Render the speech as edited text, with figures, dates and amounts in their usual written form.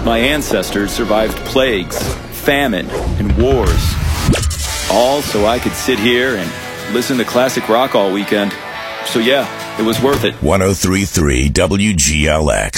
My ancestors survived plagues, famine, and wars. All so I could sit here and listen to classic rock all weekend. So yeah, it was worth it. 103.3 WGLX.